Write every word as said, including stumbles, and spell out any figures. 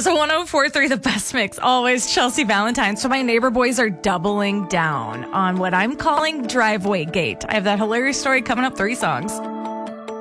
Here's a one oh four point three The Best Mix. Always Chelsea Valentine. So my neighbor boys are doubling down on what I'm calling driveway gate. I have that hilarious story coming up. Three songs.